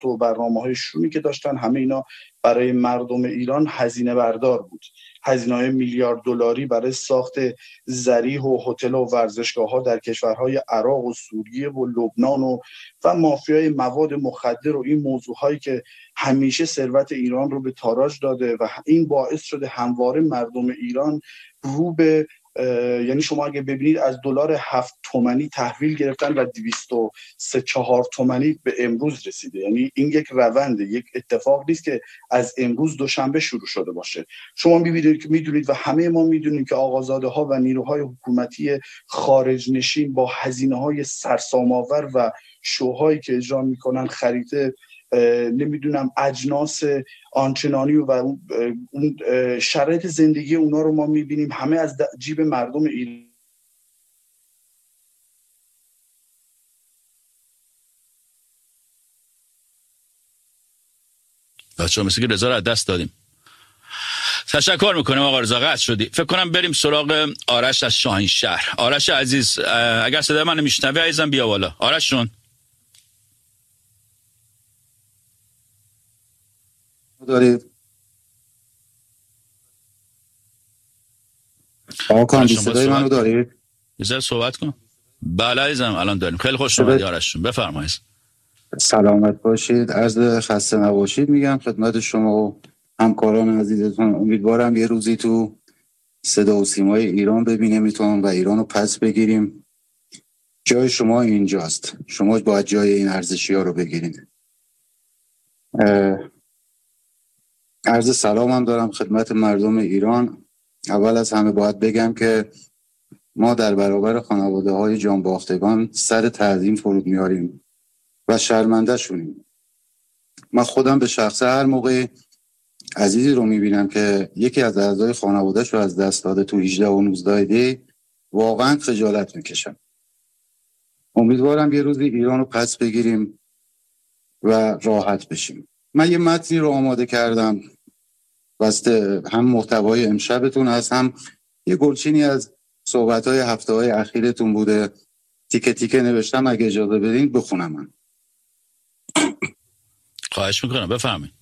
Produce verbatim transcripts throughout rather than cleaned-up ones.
خط و برنامه‌های شومی که داشتن، همه اینا برای مردم ایران هزینه بردار بود. هزینه‌های میلیارد دلاری برای ساخت ضریح و هتل و ورزشگاه‌ها در کشورهای عراق و سوریه و لبنان و و مافیای مواد مخدر و این موضوعهایی که همیشه ثروت ایران رو به تاراج داده و این باعث شده همواره مردم ایران رو به یعنی شما اگه ببینید از دلار هفت تومانی تحویل گرفتن و دویست و سه چهار تومانی به امروز رسیده. یعنی این یک رونده، یک اتفاق نیست که از امروز دوشنبه شروع شده باشه. شما می‌بینید که میدونید و همه ما میدونیم که آقازاده ها و نیروهای حکومتی خارج نشین با هزینه‌های سرسام‌آور و شوهایی که اجرا میکنن، خرید نمیدونم اجناس آنچنانی و اون شرایط زندگی اونا رو ما میبینیم همه از جیب مردم ایران. بچه‌ها مثل که رضا رو از دست دادیم. تشکر میکنم آقا رضا، قطع شدی. فکر کنم بریم سراغ آرش از شاهینشهر. آرش عزیز اگر صدای منو میشنوی عزیزم بیا بالا. آرش جون دارید آقا صدای منو دارید؟ یه ذره صحبت کن. بله عزیزم الان داریم. خیلی خوش اومدید آرش جون، بفرمایید. سلامت باشید، عرض خسته نباشید میگم خدمت شما و همکاران عزیزتون. امیدوارم یه روزی تو صدا و سیمای ایران ببینیمتون و ایران رو پس بگیریم. جای شما اینجاست، شما باید جای این ارزشی ها رو بگیرید. عرض سلام هم دارم خدمت مردم ایران. اول از همه باید بگم که ما در برابر خانواده های جانباختگان سر تعظیم فرود میاریم و شرمنده شونیم. من خودم به شخصه هر موقع عزیزی رو میبینم که یکی از اعضای خانواده‌اش رو از دست داده تو هجده و نوزده دی واقعا خجالت میکشم. امیدوارم یه روزی ایران رو پس بگیریم و راحت بشیم. من یه متنی رو آماده کردم واسه هم محتوای امشبتون هست، هم یه گلچینی از صحبت‌های هفته‌های اخیرتون بوده. تیکه تیکه نوشتم، اگه اجازه بدین بخونم. من خواهش میکنم بفرمایید.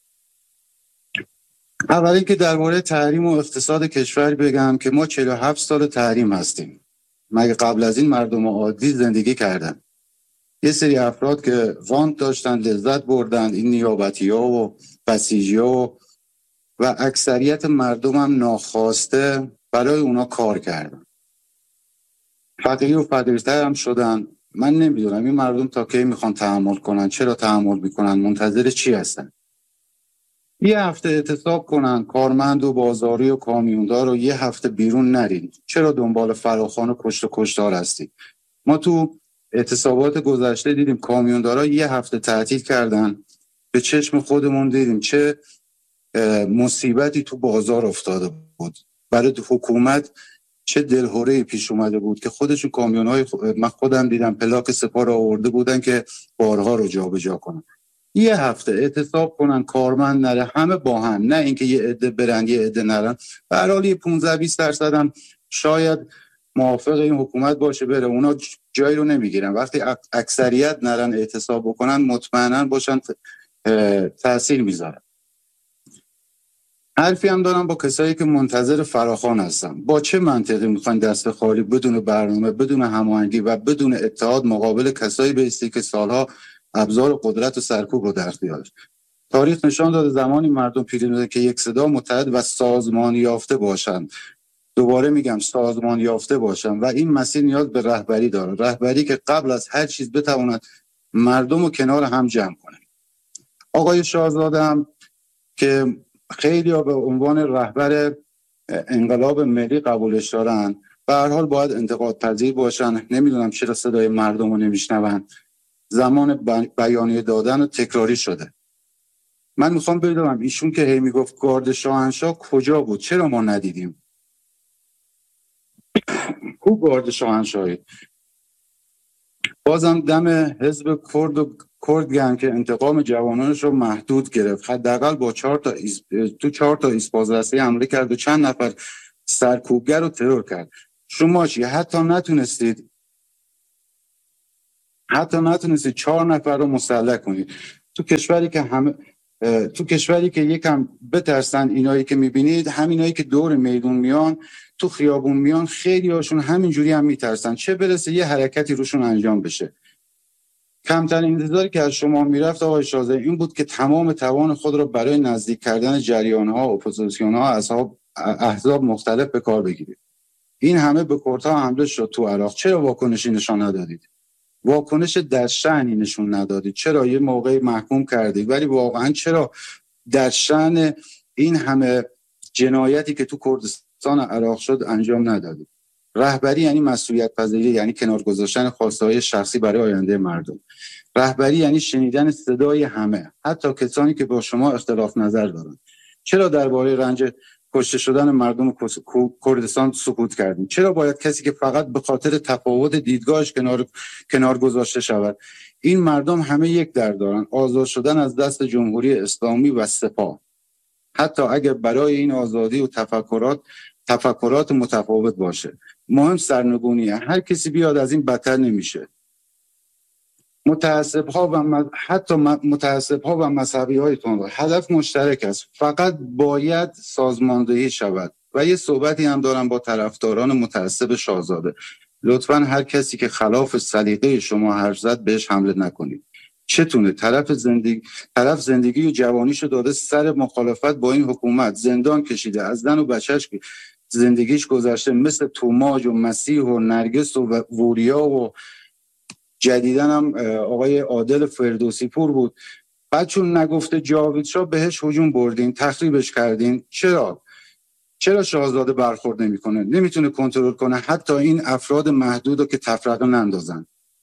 اول اینکه درباره تحریم و اقتصاد کشور بگم که ما چهل و هفت سال تحریم هستیم. مگه قبل از این مردم عادی زندگی کردن؟ یه سری افراد که وانت داشتن لذت بردن، این نیابتی‌ها و بسیجی‌ها و اکثریت مردم هم ناخواسته برای اونا کار کردن. فقیر و فقیرتر هم شدن. من نمیدونم این مردم تا کی میخوان تحمل کنن، چرا تحمل میکنن، منتظر چی هستن؟ یه هفته اعتصاب کنن، کارمند و بازاری و کامیوندار رو یه هفته بیرون نرین. چرا دنبال فراخوان و کشت و کشتار هستی؟ ما تو اعتصابات گذشته دیدیم کامیوندارا یه هفته تعطیل کردن، به چشم خودمون دیدیم چه مصیبتی تو بازار افتاده بود. برای حکومت چه دلهوره پیش اومده بود که خودشون کامیون‌های خ... من خودم دیدم پلاک سپاه آورده بودن که بارها رو جابجا کنن. یه هفته اعتصاب کنن، کارمند نره، همه با هم، نه اینکه یه عده برن یه عده نرن. به هر حال پانزده بیست درصد هم شاید موافق این حکومت باشه بره، اونا جایی رو نمیگیرن. وقتی اکثریت نرن اعتصاب بکنن مطمئنا باشن تأثیر میذارن. حرفی هم دارم با کسایی که منتظر فراخوان هستن. با چه منطقی میخواین دست خالی بدون برنامه، بدون هماهنگی و بدون اتحاد مقابل کسایی بایستی که سالها ابزار قدرت و سرکوب رو در اختیارش؟ تاریخ نشان داده زمانی مردم پیروزه که یک صدا متحد و سازمان یافته باشن. دوباره میگم سازمان یافته باشن و این مسیر نیاز به رهبری داره. رهبری که قبل از هر چیز بتواند مردم رو کنار هم جمع کنه. آقای شاهزاده هم که خیلی ها به عنوان رهبر انقلاب ملی قبولش دارن، به هر حال باید انتقاد پذیر باشن. نمیدونم چرا صدای مردم رو نمیشنون. زمان بیانیه دادن و تکراری شده. من میخوام بدونم ایشون که هی میگفت گارد شاهنشاه کجا بود؟ چرا ما ندیدیم؟ کو گارد شاهنشاهی؟ بازم دم حزب کرد و کرد گم که انتقام جوانانش رو محدود گرفت. حداقل با چهار تا ایس... تو چهار تا ایسپازرسی حمله کرد و چند نفر سرکوبگر رو ترور کرد. شما چی؟ حتی نتونستید حتی نتونستید چهار نفر رو مسلح کنید. تو کشوری که همه تو کشوری که یکم بترسن، اینایی که میبینید همینایی که دور میدون میان تو خیابون میان، خیلی هاشون همینجوری هم میترسن، چه برسه یه حرکتی روشون انجام بشه. کمترین انتظاری که از شما میرفت آقای شازده این بود که تمام توان خود را برای نزدیک کردن جریان‌ها، اپوزیسیون‌ها، اصحاب احزاب مختلف به کار بگیرید. این همه به کردها حمله شد تو عراق، چرا واکنشی نشان ندادید؟ واکنش در شأنی نشون ندادید. چرا یه موقعی محکوم کردید ولی واقعا چرا در شأن این همه جنایتی که تو کردستان عراق شد انجام ندادید؟ رهبری یعنی مسئولیت پذیری، یعنی کنار گذاشتن خواسته‌های شخصی برای آینده مردم. رهبری یعنی شنیدن صدای همه، حتی کسانی که با شما اختلاف نظر دارند. چرا درباره رنج کشته شدن مردم کردستان سکوت کردیم؟ چرا باید کسی که فقط به خاطر تفاوت دیدگاهش کنار کنار گذاشته شود؟ این مردم همه یک درد دارن، آزاد شدن از دست جمهوری اسلامی و سپاه. حتی اگر برای این آزادی و تفکرات تفکرات متفاوت باشه، مهم سرنگونیه. هر کسی بیاد از این بدتر نمیشه. متعصب‌ها و م... حتی متعصب‌ها و مذهبی‌های تند هدف مشترک است، فقط باید سازماندهی شود. و یه صحبتی هم دارم با طرفداران متعصب شاهزاده، لطفاً هر کسی که خلاف سلیقه شما حرف زد بهش حمله نکنید. چتونه طرف زندگی طرف زندگی و جوانیشو داده سر مخالفت با این حکومت، زندان کشیده، از زن و بچه‌اش زندگیش گذشته، مثل توماج و مسیح و نرگس و وریا و جدیدن هم آقای عادل فردوسی پور بود. بعد چون نگفته جاوید شاه بهش هجوم بردین، تخریبش کردین. چرا؟ چرا شاهزاده برخورد نمیکنه؟ نمیتونه کنترل کنه حتی این افراد محدود رو که تفرقه نندازن.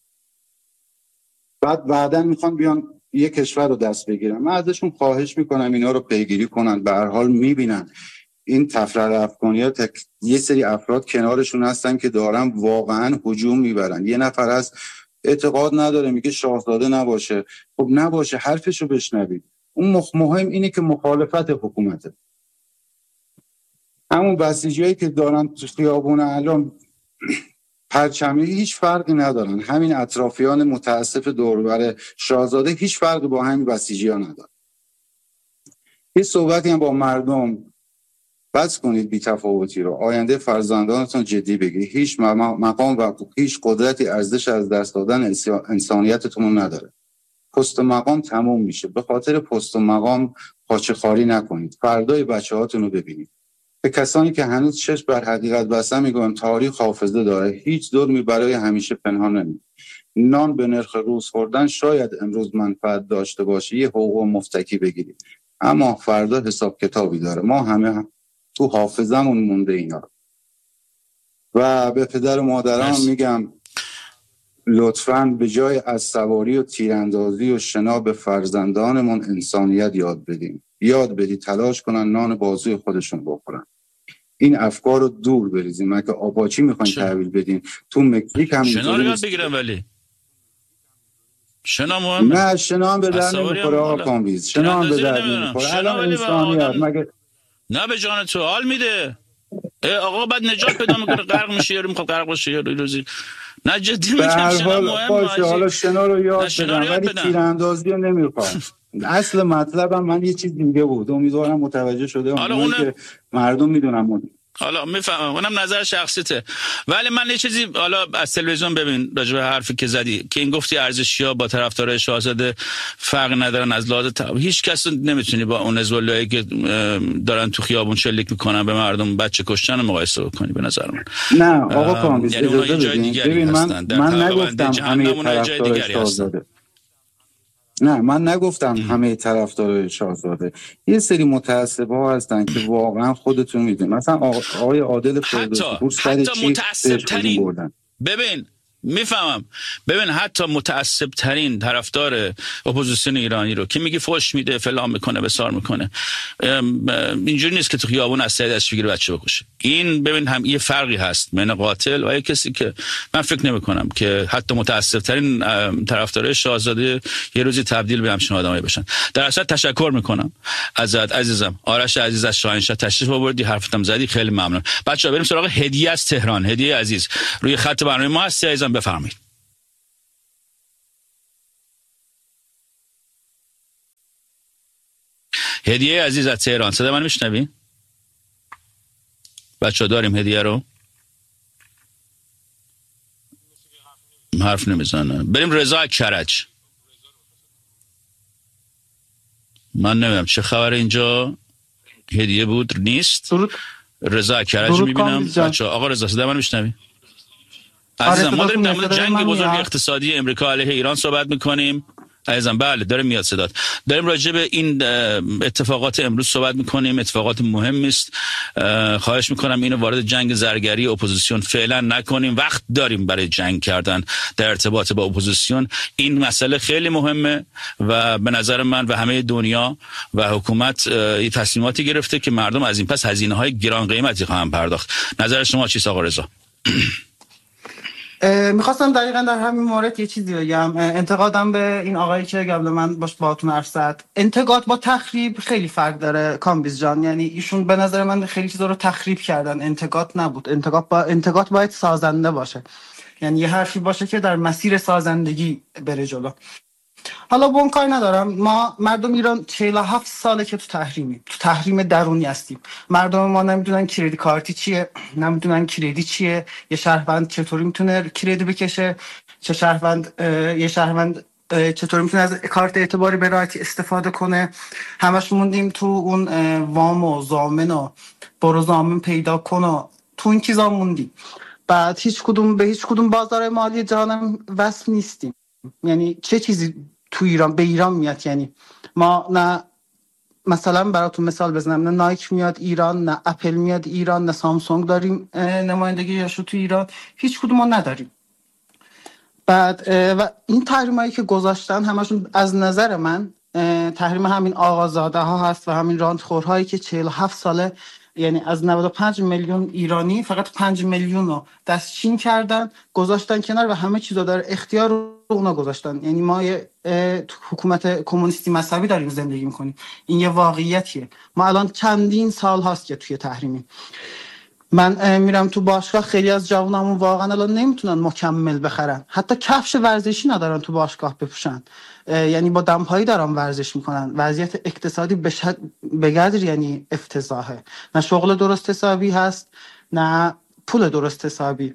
بعد بعداً میخوان بیان یک کشور رو دست بگیرن. من ازشون خواهش میکنم اینا رو پیگیری کنن. به هر حال میبینن این تفرقه افغانیات یه سری افراد کنارشون هستن که دارن واقعا هجوم میبرن. یه نفر از اعتقاد نداره، میگه شاهزاده نباشه. خب نباشه، حرفشو بشنوید. اون مهم اینه که مخالفت حکومته. همون بسیجیایی که دارن تو خیابون الان پرچمی هیچ فرقی ندارن. همین اطرافیان متاسف دوربر شاهزاده هیچ فرقی با همین بسیجی‌ها ندارن. یه صحبتی هم با مردم بس کنید، بی تفاوتی رو، آینده فرزندانتون جدی بگیرید. هیچ مقام و هیچ قدرتی ارزش از دست دادن انسانیتتون نداره. پست و مقام تموم میشه. به خاطر پست و مقام پاچه خاری نکنید. فردای بچه‌هاتون رو ببینید. به کسانی که هنوز چشم بر حقیقت بستن میگم تاریخ حافظه داره. هیچ جرمی برای همیشه پنهان نمیمونه. نان به نرخ روز خوردن شاید امروز منفعت داشته باشه، یه حقوق مفتکی بگیرید، اما فردا حساب کتابی داره. ما همه تو حافظمون مونده اینا. و به پدر و مادران میگم لطفاً به جای از سواری و تیراندازی و شنا به فرزندانمون انسانیت یاد بدیم. یاد بدید تلاش کنن نان بازوی خودشون بخورن. این افکار رو دور بریزیم. اگه آباچی میخواین تحویل بدین تو مکزیک هم شنا رو یاد بگیرن، ولی شنا مهمه. نه شنا هم به در نمیخوره آقا کامبیز. شنا هم به در نمیخوره. الان انسانیت مگه نه به جان تو حال میده. آقا بعد نجات پیدا میکنه، غرق میشه، یارو میخواد غرق بشه، یارو روزی نه جدی میگم شنا مهمه. باشه حالا شنا رو یاد بدن ولی تیراندازی رو نمیخوام. اصل مطلبم من یه چیز دیگه بود. امیدوارم متوجه شده اونم که مردم میدونم. حالا میفهمم، اونم نظر شخصیته، ولی من یه چیزی حالا از تلویزیون ببین راجع به حرفی که زدی که این گفتی ارزشی‌ها با طرفدارای شاهزاده فرق ندارن از لحاظ تا... هیچ کس نمیتونی با اون ازولایی که دارن تو خیابون شلیک میکنن به مردم بچه کشتن مقایسه بکنی. به نظر من نه آقا کامبیز یعنی اجازه بدین. ببین من من نگفتم همه طرفدارای شاهزاده نه من نگفتم همه طرفدارای شاهزاده. یه سری متعصب‌ها هستن که واقعا خودتون میدونید. مثلا آقای عادل فردوسی پور سر چی متعصب‌ترین بردن. ببین میفهمم. ببین حتی متعصب ترین طرفدار اپوزیسیون ایرانی رو که میگی فوش میده فلان میکنه بسار میکنه، اینجوری نیست که تو خیابون از سعی دست بگیره بچه بکشه. این ببین هم یه فرقی هست بین قاتل و یه کسی که من فکر نمی کنم که حتی متعصب ترین طرفدارای شاهزاده یه روزی تبدیل به همچین آدمایی بشن. در اصل تشکر میکنم ازت عزیزم آرش عزیز از شاهنشاه، تشریف آوردی حرفتم زدی، خیلی ممنون. بچه‌ها بریم سراغ هدیه از تهران. هدیه عزیز روی خط برنامه ما هستی، عزیزم بفرمایید. هدیه عزیز از تهران، صدا من میشنوی؟ بچه داریم هدیه رو؟ حرف نمیزنه. بریم رضا کرج. من نمیدونم چه خبر اینجا، هدیه بود نیست. درود. رضا کرج میبینم بچه. آقا رضا صدا من میشنوی؟ عزیزم ما داریم در مورد جنگ بزرگ اقتصادی امریکا علیه ایران صحبت میکنیم. عزیزم بله داره میاد صدات. داریم راجع به این اتفاقات امروز صحبت میکنیم، اتفاقات مهمی است. خواهش میکنم اینو وارد جنگ زرگری اپوزیسیون فعلا نکنیم. وقت داریم برای جنگ کردن در ارتباط با اپوزیسیون. این مسئله خیلی مهمه و به نظر من و همه دنیا و حکومت این تصمیماتی گرفته که مردم از این پس هزینه‌های گران قیمتی خواهند پرداخت. نظر شما چیست آقا رضا؟ میخواستم دقیقا در همین مورد یه چیزی بگم. انتقادم به این آقایی که قبل من باش باهاتون حرف زد، انتقاد با تخریب خیلی فرق داره کامبیز جان. یعنی ایشون به نظر من خیلی چیزا رو تخریب کردن، انتقاد نبود. انتقاد با انتقاد باید سازنده باشه، یعنی یه حرفی باشه که در مسیر سازندگی بره جلو. حالا با اون کار ندارم. ما مردم ایران چهل و هفت ساله که تو تحریمیم، تو تحریم درونی هستیم. مردم ما نمیدونن کریدیت کارتی چیه، نمیدونن کریدیت چیه، یه شهروند چطوری میتونه کریدیت بکشه، چه شهروند یه شهروند چطوری میتونه از کارت اعتباری به راحتی استفاده کنه. همش موندیم تو اون وام و ضامن و برو ضامن پیدا کن و تو این چیزا موندیم. بعد هیچ کدوم به هیچ کدوم بازار مالی جهان وصل نیستیم. یعنی چه چیزی تو ایران به ایران میاد؟ یعنی ما نه مثلا براتون مثال بزنم، نه نایک میاد ایران، نه اپل میاد ایران، نه سامسونگ داریم نمایندگی یاشو تو ایران، هیچ کدوم ما نداریم. بعد و این تحریمایی که گذاشتن همشون از نظر من تحریم همین آقازاده ها هست و همین راندخورهایی که چهل و هفت ساله، یعنی از نود و پنج میلیون ایرانی فقط پنج میلیون رو دستچین کردن گذاشتن کنار و همه چیزا در اختیار رو اونا گذاشتن. یعنی ما یه حکومت کمونیستی مذهبی داریم زندگی میکنیم، این یه واقعیتیه. ما الان چندین سال هاست که توی تحریمیم. من میرم تو باشگاه، خیلی از جوانامون واقعا الان نمیتونن مکمل بخرن، حتی کفش ورزشی ندارن تو باشگاه بپوشن، یعنی با دمپایی دارن ورزش میکنن. وضعیت اقتصادی به قدر یعنی افتضاحه، نه شغل درست حسابی هست نه پول درست حسابی.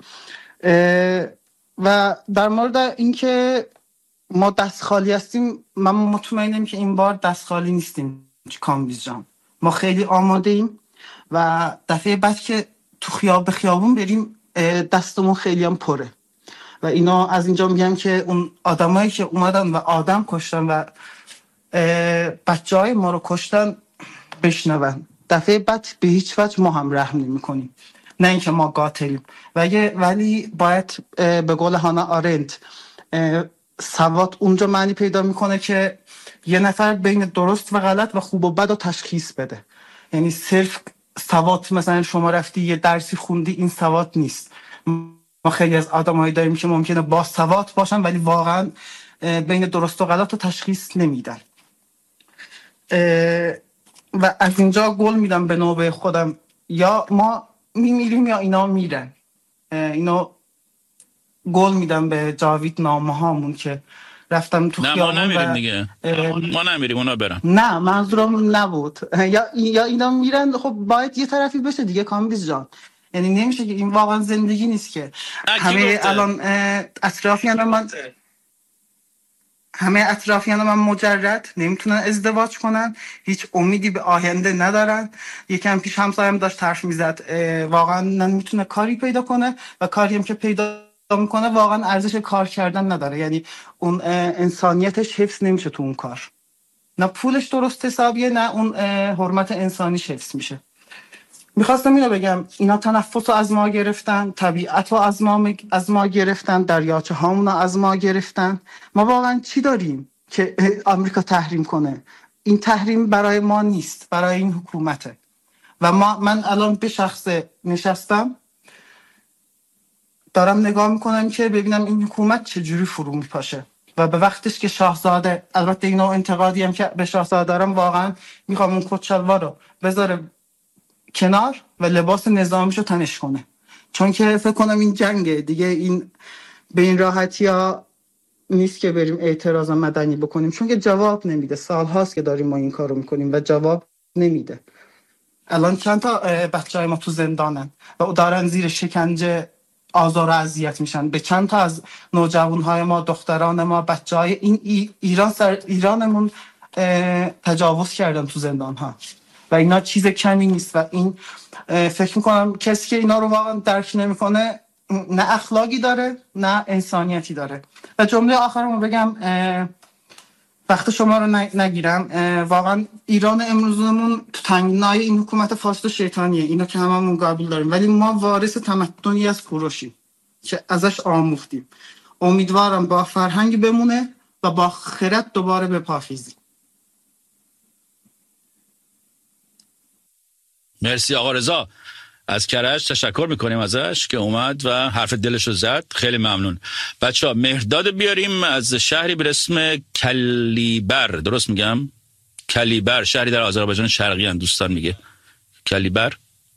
و در مورد اینکه ما دست خالی هستیم، من مطمئنم که این بار دست خالی نیستیم کامبیز جان. ما خیلی آماده ایم و دفعه بعد که تو خیاب به خیابون بریم دستمون خیلی هم پره. و اینا از اینجا میگم که اون آدمایی که اومدن و آدم کشتن و بچهای ما رو کشتن بشنون، دفعه بعد به هیچ وجه ما هم رحم نمی کنیم، نه اینکه ما قاتلیم. ولی باید به قول هانا آرنت سواد اونجا معنی پیدا میکنه که یه نفر بین درست و غلط و خوب و بد رو تشخیص بده. یعنی صرف سواد، مثلا شما رفتی یه درسی خوندی، این سواد نیست. ما خیلی از آدمایی داریم که ممکنه با سواد باشن ولی واقعا بین درست و غلط رو تشخیص نمیدن. و از اینجا گل میدم به نوبه خودم، یا ما میمیریم یا اینا میرن. اینا گل میدم به جاوید نامه هامون که رفتم تو خیابون. نه ما نمیریم دیگه، ما نمیریم اونا برن. نه منظورم نبود. یا یا اینا میرن، خب باید یه طرفی بشه دیگه کامبیز جان. یعنی نمیشه که این واقعا زندگی نیست که همه الان اطرافیان من همه اطرافیان من مجرد نمیتونن ازدواج کنن، هیچ امیدی به آینده ندارن. یکم پیش همسایم داشت حرف میزد، واقعا نمیتونه کاری پیدا کنه و کاری هم که پیدا میکنه واقعا ارزش کار کردن نداره. یعنی اون انسانیتش حفظ نمیشه تو اون کار، نه پولش درست حسابیه نه اون حرمت انسانیش حفظ میشه. میخواستم اینو بگم، اینا تنفس رو از ما گرفتن، طبیعت رو از ما, از ما گرفتن، دریاچه هامون رو از ما گرفتن. ما واقعا چی داریم که آمریکا تحریم کنه؟ این تحریم برای ما نیست، برای این حکومته. و ما من الان به شخص نشستم دارم نگاه میکنم که ببینم این حکومت چجوری فرو میپاشه و به وقتش که شاهزاده، البته اینا انتقادی هم که به شاهزاده دارم، واقعا میخوام اون کت شلوار رو بذاره کنار و لباس نظامیشو تنش کنه، چون که فکر کنم این جنگه دیگه، این به این راحتی ها نیست که بریم اعتراض مدنی بکنیم، چون که جواب نمیده. سال هاست که داریم ما این کارو میکنیم و جواب نمیده. الان چند تا بچه های ما تو زندانن و دارن زیر شکنجه آزار و اذیت میشن. به چند تا از نوجوان های ما، دختران ما، بچه های این ای ایران سر ایرانمون تجاوز کردن تو زندان ها و اینا چیز کمی نیست. و این فکر میکنم کسی که اینا رو واقعا درک نمیکنه نه اخلاقی داره نه انسانیتی داره. و جمله آخرمو بگم، وقت شما رو نگیرم، واقعا ایران امروزمون تو تنگنای این حکومت فاسد و شیطانیه، اینو که هممون قبول داریم، ولی ما وارث تمدنی از کوروشیم که ازش آموختیم. امیدوارم با فرهنگ بمونه و با خرد دوباره بپاخیزیم. مرسی آقا رضا از کرج، تشکر میکنیم ازش که اومد و حرف دلش رو زد. خیلی ممنون. بچه ها مهرداد بیاریم از شهری به اسم کلیبر، درست میگم؟ کلیبر، شهری در آذربایجان شرقی هم دوستان میگه کلیبر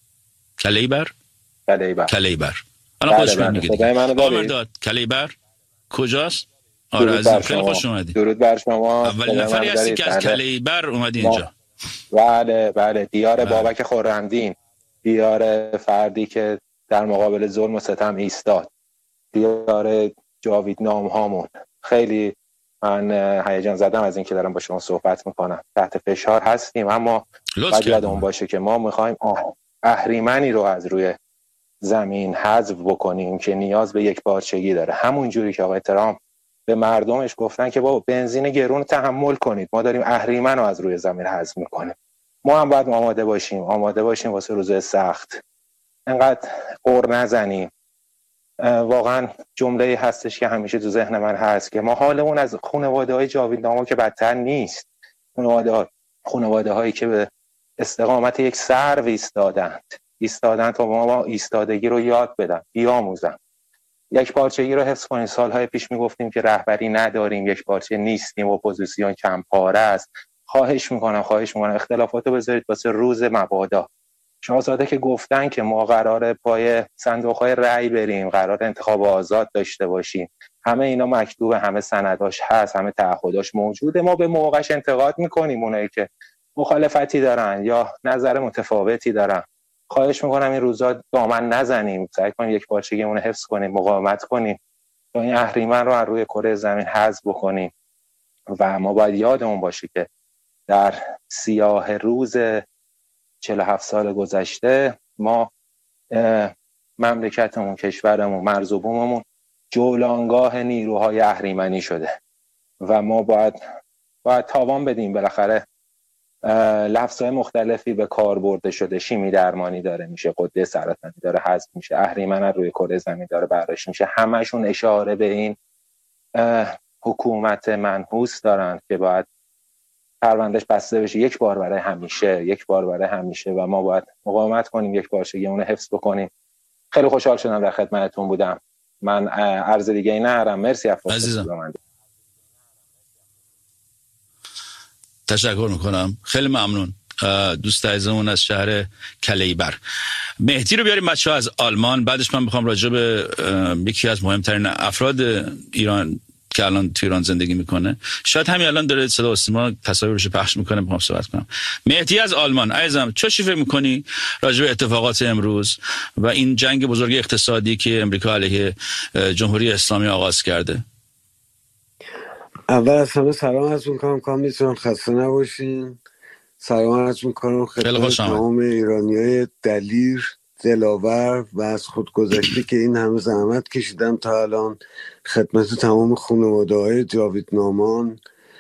کلیبر کلیبر کلیبر الان خودش میگه. آقا مهرداد کلیبر کجاست؟ آره عزیزم خیلی خوش اومدی. درود بر شما. اولین نفری هستی که از کلیبر اومدی اینجا. بله بله، دیار بابک خرمدین، دیار فردی که در مقابل ظلم و ستم ایستاد، دیار جاویدنام هامون. خیلی من هیجان زدم از این که دارم با شما صحبت میکنم. تحت فشار هستیم اما باید یادمون باشه که ما میخوایم اهریمنی رو از روی زمین حذف بکنیم که نیاز به یک پارچگی داره. همون جوری که آقای ترامپ به مردمش گفتن که بابا بنزین گرون رو تحمل کنید، ما داریم اهریمن رو از روی زمین حذف میکنیم. ما هم باید آماده باشیم، آماده باشیم واسه روزهای سخت. انقدر قر نزنیم. واقعا جمله هستش که همیشه تو ذهن من هست که ما حالمون از خانواده‌های جاویدناما که بدتر نیست. خانواده خانواده هایی که به استقامت یک سرو ایستادند ایستادند تا ما ایستادگی رو یاد بدن، بیاموزن. یک پارچگی رو حفظ کنیم. سالهای پیش میگفتیم که رهبری نداریم، یک پارچه نیستیم، اپوزیسیون کم پاره است. خواهش میکنم خواهش میکنم اختلافاتو بذارید واسه روز مبادا. شاهزاده که گفتن که ما قراره پای صندوق‌های رأی بریم، قرار انتخاب آزاد داشته باشیم، همه اینا مکتوبه، همه سنداش هست، همه تعهداش موجوده. ما به موقعش انتقاد میکنیم اونایی که مخالفتی دارن یا نظر متفاوتی دارن. خواهش میکنم این روزا دامن نزنیم، سعی کنیم یک پارچگیمون رو حفظ کنیم، مقاومت کنیم تا این اهریمن رو از روی کره زمین حذف بکنیم. و ما باید یادمون باشه که در سیاه روز چهل و هفت سال گذشته ما مملکتمون، کشورمون، مرز و بوممون جولانگاه نیروهای اهریمنی شده و ما باید باید تاوان بدیم. بالاخره لفظهای مختلفی به کار برده شده، شیمی درمانی داره میشه، غده سرطانی داره حذف میشه، اهریمن روی کره زمین داره برداشت میشه. همشون اشاره به این حکومت منحوس دارن که باید پروندهش بسته بشه یک بار برای همیشه، یک بار برای همیشه و ما باید مقاومت کنیم، یک پارچگیمون رو حفظ بکنیم. خیلی خوشحال شدم در خدمتتون بودم. من عرض دیگه ای ندارم. مرسی عزیزم. تشکر میکنم، خیلی ممنون. دوست عزیزمون از شهر کلیبر. مهدی رو بیاریم بچه ها از آلمان. بعدش من میخوام راجع به یکی از مهمترین افراد ایران که الان تو ایران زندگی میکنه، شاید همین الان داره صدا و سیما تصاویرش پخش میکنه، میخوام صحبت کنم. مهدی از آلمان. عزیزم چه چی فکر میکنی راجع به اتفاقات امروز و این جنگ بزرگ اقتصادی که امریکا علیه جمهوری اسلامی آغاز کرده؟ اول از همه سلام عرض میکنم، کاملی جان خسته نباشین. سلام عرض میکنم خدمت تمام ایرانیای دلیر، دلاور و از خود گذشته که این همه زحمت کشیدن تا الان، خدمت تمام خانواده‌های جاویدنامان.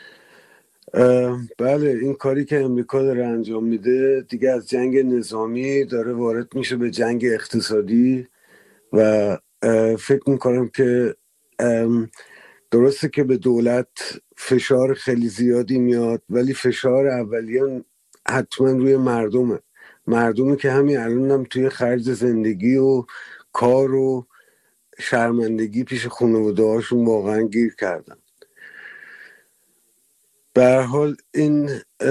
بله، این کاری که امریکا داره انجام میده دیگه از جنگ نظامی داره وارد میشه به جنگ اقتصادی و فکر میکنم که درسته که به دولت فشار خیلی زیادی میاد، ولی فشار اولیان حتما روی مردمه. مردمی که همین الان هم توی خرج زندگی و کار و شرمندگی پیش خانواده هاشون واقعا گیر کردن. به هر حال این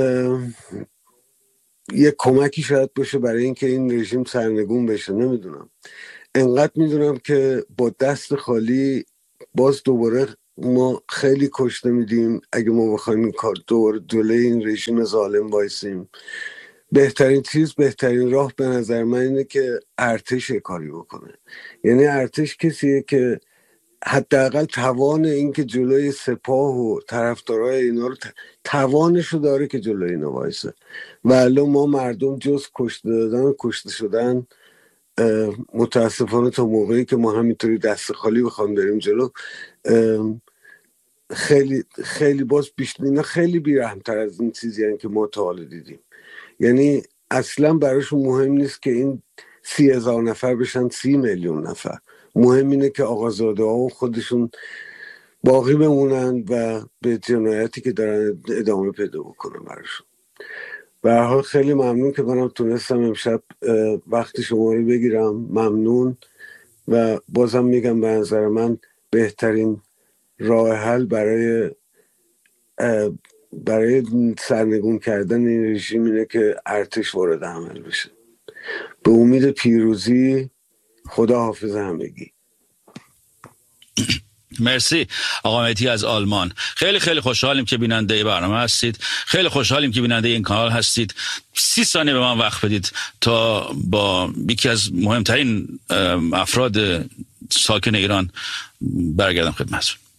یه کمکی شاید باشه برای اینکه این رژیم سرنگون بشه. نمیدونم، انقدر میدونم که با دست خالی باز دوباره ما خیلی کشته میدیم اگه ما بخوایم این کار دور دوله این رژیم ظالم وایسیم. بهترین چیز، بهترین راه به نظر من اینه که ارتش کاری بکنه. یعنی ارتش کسیه که حداقل توان این که جلوی سپاه و طرفدارای اینا رو توانشو داره که جلوی اینا وایسه. ولی ما مردم جز کشته دادن و کشته شدن متاسفانه تا موقعی که ما همینطوری دست خالی بخوام بریم جلو خیلی خیلی باز بیشتر اینا خیلی بیرحم‌تر از این چیزی هستن که ما تا حالا دیدیم. یعنی اصلا براشون مهم نیست که این سی هزار نفر بشن سی میلیون نفر. مهم اینه که آقازاده ها خودشون باقی بمونن و به جنایتی که دارن ادامه پیدا بکنن براشون. به هر حال خیلی ممنون که منم تونستم امشب وقت شما رو بگیرم. ممنون و بازم میگم به نظر من بهترین راه حل برای برای سرنگون کردن این رژیم اینه که ارتش وارد عمل بشه. به امید پیروزی. خدا حافظ همگی. مرسی آقا مهدی از آلمان. خیلی خیلی خوشحالیم که بیننده برنامه هستید. خیلی خوشحالیم که بیننده این کانال هستید. سی ثانیه به من وقت بدید تا با یکی از مهمترین افراد ساکن ایران برگردم خدمتتون.